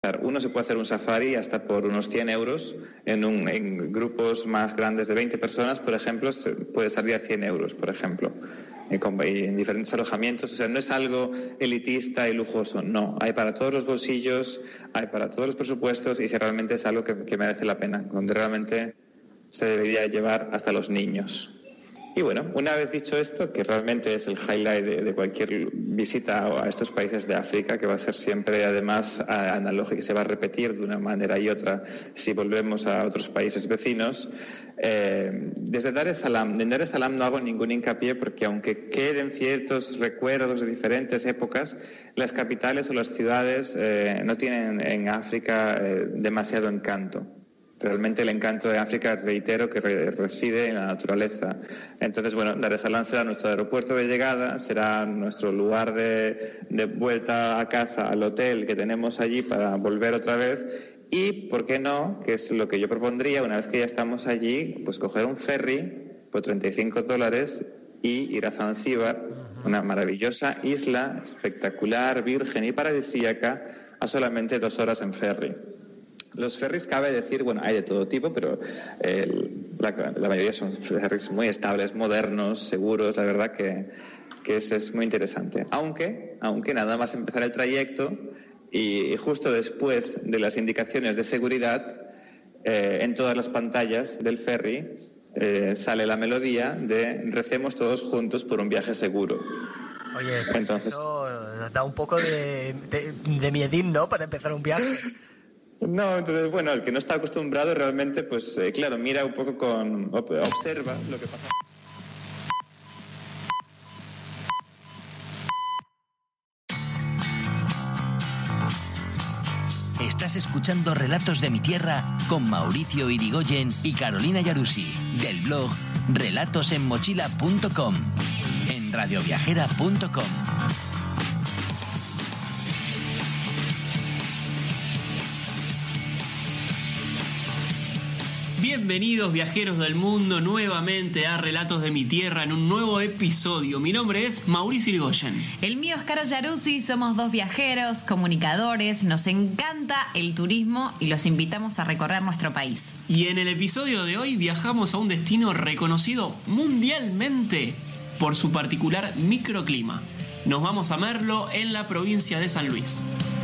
Uno se puede hacer un safari hasta por unos 100 euros, en grupos más grandes de 20 personas, por ejemplo, puede salir a 100 euros, por ejemplo, en diferentes alojamientos. O sea, no es algo elitista y lujoso, no, hay para todos los bolsillos, hay para todos los presupuestos, y si realmente es algo que merece la pena, donde realmente se debería llevar hasta los niños. Y bueno, una vez dicho esto, que realmente es el highlight de cualquier visita a estos países de África, que va a ser siempre además analógico, se va a repetir de una manera y otra si volvemos a otros países vecinos, desde Dar es Salaam, en Dar es Salaam no hago ningún hincapié, porque aunque queden ciertos recuerdos de diferentes épocas, las capitales o las ciudades no tienen en África demasiado encanto. Realmente el encanto de África, reitero, que reside en la naturaleza. Entonces, bueno, Dar es Salaam será nuestro aeropuerto de llegada, será nuestro lugar de vuelta a casa, al hotel que tenemos allí para volver otra vez. Y, ¿por qué no?, que es lo que yo propondría, una vez que ya estamos allí, pues coger un ferry por $35 y ir a Zanzíbar, una maravillosa isla, espectacular, virgen y paradisíaca, a solamente 2 horas en ferry. Los ferries, cabe decir, bueno, hay de todo tipo, pero la mayoría son ferries muy estables, modernos, seguros. La verdad que es muy interesante. Aunque nada más empezar el trayecto y justo después de las indicaciones de seguridad, en todas las pantallas del ferry sale la melodía de "Recemos todos juntos por un viaje seguro". Oye, pues entonces eso da un poco de miedín, ¿no?, para empezar un viaje. No, entonces, bueno, el que no está acostumbrado realmente, pues claro, mira un poco observa lo que pasa. Estás escuchando Relatos de mi Tierra con Mauricio Irigoyen y Carolina Yarussi, del blog relatosenmochila.com, en radioviajera.com. Bienvenidos, viajeros del mundo, nuevamente a Relatos de mi Tierra en un nuevo episodio. Mi nombre es Mauricio Irigoyen. El mío es Caro Yarussi, somos 2 viajeros, comunicadores, nos encanta el turismo y los invitamos a recorrer nuestro país. Y en el episodio de hoy viajamos a un destino reconocido mundialmente por su particular microclima. Nos vamos a Merlo, en la provincia de San Luis.